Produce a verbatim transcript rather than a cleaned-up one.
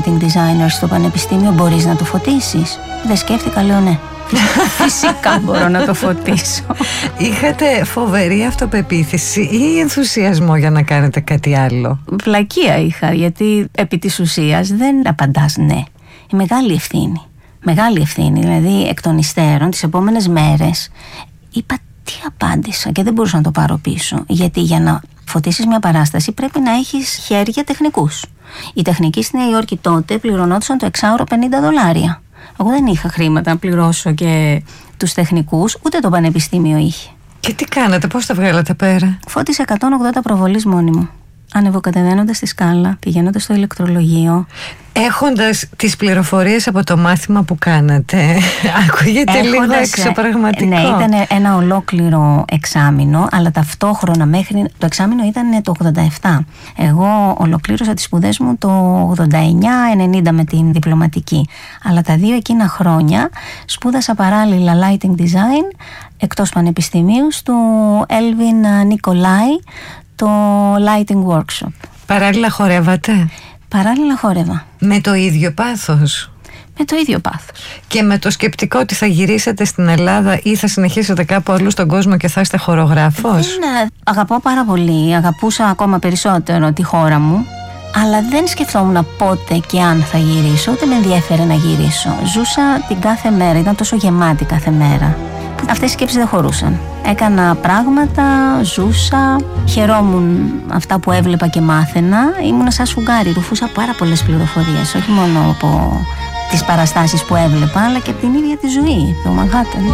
lighting designer στο πανεπιστήμιο, μπορείς να το φωτίσεις? Δεν σκέφτηκα, λέω ναι. Φυσικά μπορώ να το φωτίσω. Είχατε φοβερή αυτοπεποίθηση ή ενθουσιασμό για να κάνετε κάτι άλλο? Βλακεία είχα, γιατί επί της ουσίας δεν απαντάς ναι. Η μεγάλη ευθύνη. Μεγάλη ευθύνη, δηλαδή εκ των υστέρων τις επόμενες μέρες είπα τι απάντησα και δεν μπορούσα να το πάρω πίσω. Γιατί για να φωτίσεις μια παράσταση πρέπει να έχεις χέρια τεχνικούς. Οι τεχνικοί στη Νέα Υόρκη τότε πληρωνόντουσαν το εξάωρο πενήντα δολάρια. Εγώ δεν είχα χρήματα να πληρώσω και τους τεχνικούς, ούτε το πανεπιστήμιο είχε. Και τι κάνατε, πώς τα βγάλατε πέρα? Φώτισε εκατόν ογδόντα προβολής μόνη μου. Ανεβοκατεβαίνοντας τη σκάλα, πηγαίνοντας στο ηλεκτρολογείο. Έχοντας τις πληροφορίες από το μάθημα που κάνατε, ακούγεται Έχοντας, λίγο εξωπραγματικό. Ναι, ήταν ένα ολόκληρο εξάμηνο, αλλά ταυτόχρονα μέχρι το εξάμηνο ήταν το ογδόντα επτά. Εγώ ολοκλήρωσα τις σπουδές μου το ογδόντα εννιά ενενήντα με την διπλωματική. Αλλά τα δύο εκείνα χρόνια σπούδασα παράλληλα lighting design εκτός πανεπιστημίου στο Elvin Nikolai, το lighting workshop. Παράλληλα χορεύατε? Παράλληλα χόρευα. Με το ίδιο πάθος? Με το ίδιο πάθος. Και με το σκεπτικό ότι θα γυρίσετε στην Ελλάδα ή θα συνεχίσετε κάπου αλλού στον κόσμο και θα είστε χορογράφος? Δεν, αγαπώ πάρα πολύ, αγαπούσα ακόμα περισσότερο τη χώρα μου, αλλά δεν σκεφτόμουν πότε και αν θα γυρίσω, ούτε με ενδιέφερε να γυρίσω. Ζούσα την κάθε μέρα, ήταν τόσο γεμάτη κάθε μέρα. Αυτές οι σκέψεις δεν χωρούσαν. Έκανα πράγματα, ζούσα, χαιρόμουν αυτά που έβλεπα και μάθαινα. Ήμουνα σαν σφουγγάρι, ρουφούσα πάρα πολλές πληροφορίες, όχι μόνο από τις παραστάσεις που έβλεπα, αλλά και από την ίδια τη ζωή, το Μανχάταν.